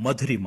మధురిమ.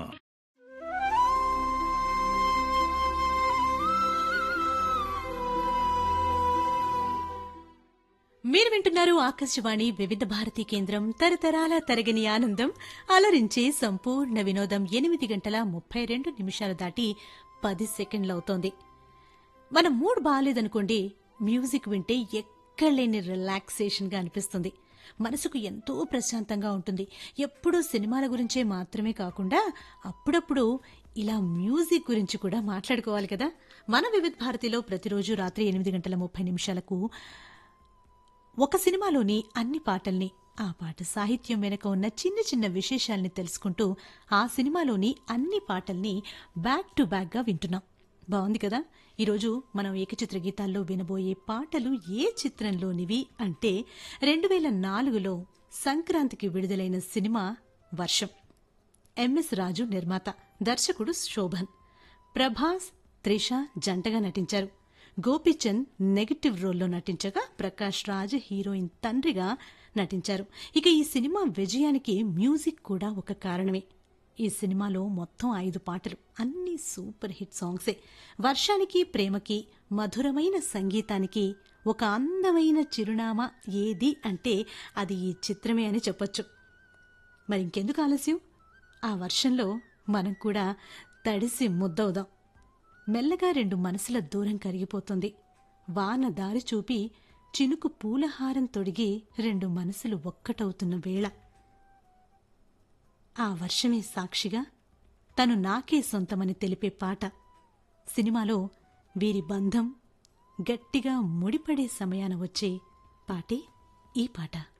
మీరు వింటున్నారు ఆకాశవాణి వివిధ భారతి కేంద్రం. తరతరాల తరగని ఆనందం, అలరించే సంపూర్ణ వినోదం. 8:32 దాటి 10 సెకండ్లవుతోంది. మన మూడ్ బాగాలేదనుకోండి, మ్యూజిక్ వింటే ఎక్కడలేని రిలాక్సేషన్గా అనిపిస్తుంది. మనసుకు ఎంతో ప్రశాంతంగా ఉంటుంది. ఎప్పుడూ సినిమాల గురించే మాత్రమే కాకుండా అప్పుడప్పుడు ఇలా మ్యూజిక్ గురించి కూడా మాట్లాడుకోవాలి కదా. మన వివిధ భారతిలో ప్రతిరోజు రాత్రి 8:30 ఒక సినిమాలోని అన్ని పాటల్ని, ఆ పాట సాహిత్యం వెనుక ఉన్న చిన్న చిన్న విశేషాల్ని తెలుసుకుంటూ ఆ సినిమాలోని అన్ని పాటల్ని బ్యాక్ టు బ్యాక్ గా వింటున్నాం. బాగుంది కదా. ఈరోజు మనం ఏకచిత్ర గీతాల్లో వినబోయే పాటలు ఏ చిత్రంలోనివి అంటే 2004లో సంక్రాంతికి విడుదలైన సినిమా వర్షం. ఎంఎస్ రాజు నిర్మాత, దర్శకుడు శోభన్. ప్రభాస్, త్రిష జంటగా నటించారు. గోపీచంద్ నెగటివ్ రోల్లో నటించగా ప్రకాష్ రాజ్ హీరోయిన్ తండ్రిగా నటించారు. ఇక ఈ సినిమా విజయానికి మ్యూజిక్ కూడా ఒక కారణమే. ఈ సినిమాలో మొత్తం 5 పాటలు, అన్నీ సూపర్ హిట్ సాంగ్సే. వర్షానికి, ప్రేమకి, మధురమైన సంగీతానికి ఒక అందమైన చిరునామా ఏది అంటే అది ఈ చిత్రమే అని చెప్పొచ్చు. మరింకెందుకు ఆలస్యం, ఆ వర్షంలో మనం కూడా తడిసి ముద్దవుదాం. మెల్లగా 2 మనసుల దూరం కరిగిపోతుంది. వాన దారి చూపి చినుకు పూలహారం తొడిగి 2 మనసులు ఒక్కటవుతున్న వేళ ఆ వర్షమే సాక్షిగా తను నాకే సొంతమని తెలిపే పాట. సినిమాలో వీరి బంధం గట్టిగా ముడిపడే సమయాన వచ్చే పాటే ఈ పాట.